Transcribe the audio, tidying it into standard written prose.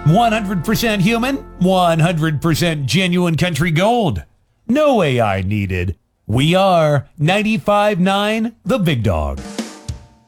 100% human, 100% genuine country gold. No AI needed. We are 95.9 The Big Dog.